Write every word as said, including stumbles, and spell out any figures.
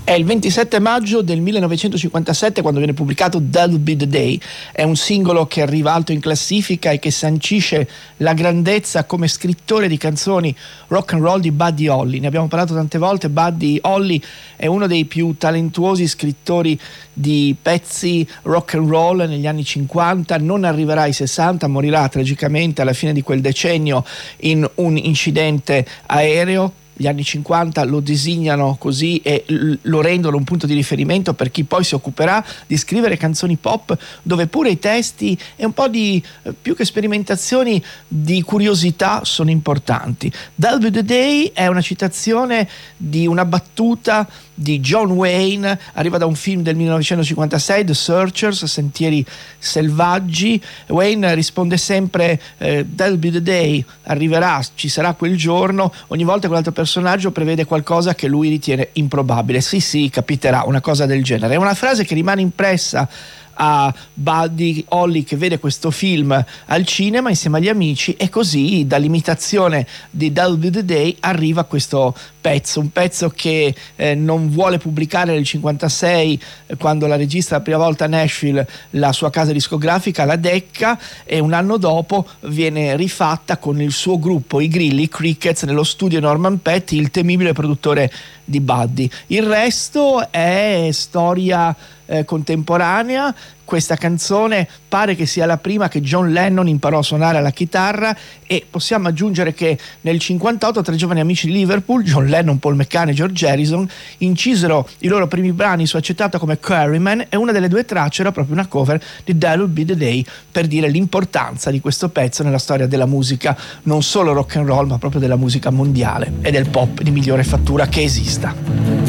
È il ventisette maggio del millenovecentocinquantasette quando viene pubblicato That'll Be the Day. È un singolo che arriva alto in classifica e che sancisce la grandezza come scrittore di canzoni rock and roll di Buddy Holly. Ne abbiamo parlato tante volte. Buddy Holly è uno dei più talentuosi scrittori di pezzi rock and roll negli anni cinquanta. Non arriverà ai sessanta, morirà tragicamente alla fine di quel decennio in un incidente aereo. Gli anni cinquanta lo designano così e lo rendono un punto di riferimento per chi poi si occuperà di scrivere canzoni pop, dove pure i testi e un po' di, più che sperimentazioni, di curiosità sono importanti. That'll Be the Day è una citazione di una battuta di John Wayne, arriva da un film del millenovecentocinquantasei, The Searchers, Sentieri selvaggi. Wayne risponde sempre eh, That'll be the day, arriverà, ci sarà quel giorno, ogni volta quell'altro personaggio prevede qualcosa che lui ritiene improbabile. Sì sì, capiterà, una cosa del genere. È una frase che rimane impressa a Buddy Holly, che vede questo film al cinema insieme agli amici, e così dall'imitazione di That'll Be the Day arriva questo pezzo, un pezzo che eh, non vuole pubblicare nel cinquantasei, eh, quando la registra la prima volta a Nashville, la sua casa discografica, la Decca, e un anno dopo viene rifatta con il suo gruppo, i Grilli, i Crickets, nello studio Norman Petty, il temibile produttore di Buddy. Il resto è storia eh, contemporanea. Questa canzone pare che sia la prima che John Lennon imparò a suonare alla chitarra, e possiamo aggiungere che nel cinquantotto tre giovani amici di Liverpool, John Lennon, Paul McCartney e George Harrison, incisero i loro primi brani su accettato come Quarrymen, e una delle due tracce era proprio una cover di That'll Be the Day, per dire l'importanza di questo pezzo nella storia della musica, non solo rock and roll ma proprio della musica mondiale e del pop di migliore fattura che esista.